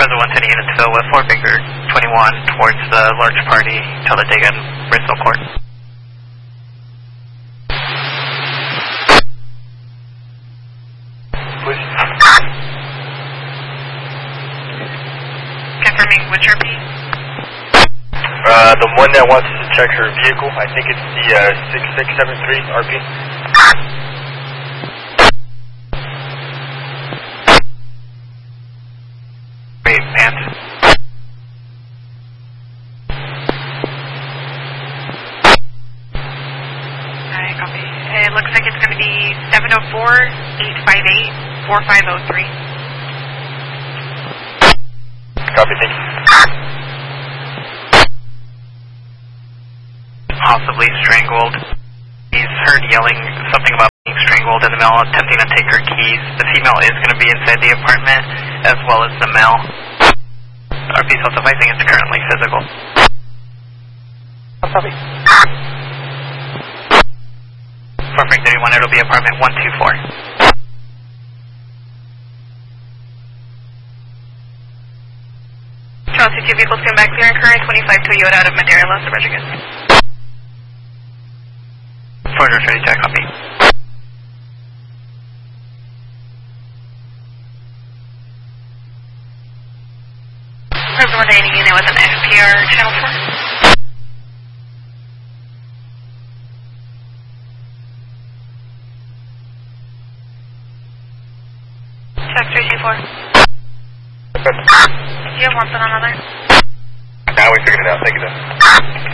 President 110 units fill with Fort Baker 21 towards the large party, Talladega and Bristol Court. Please. Confirming which RP? The one that wants to check her vehicle, I think it's the 6673 RP. Wait, pants. Alright, copy. It looks like it's going to be 704-858-4503. Copy, thank you. Possibly strangled. He's heard yelling something about being strangled in the male attempting to take her keys. The female is going to be inside the apartment as well as the male. RP self-sufficing, it's currently physical. Copy. Fort 31, it'll be apartment 124. Charles, 2 vehicles come back clear and current 25 Toyota out of Madera, Los Rodriguez. Forward ready, check, copy. President 180 unit with an FPR channel 4. Check 324. Do you have one on another? Now we figured it out, thank you though.